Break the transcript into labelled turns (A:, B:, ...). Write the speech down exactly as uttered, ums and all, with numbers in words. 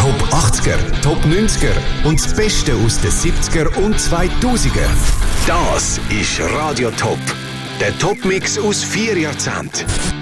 A: Top achtziger, Top neunziger und das Beste aus den siebziger und zweitausender. Das ist Radio Top. Der Top-Mix aus vier Jahrzehnten.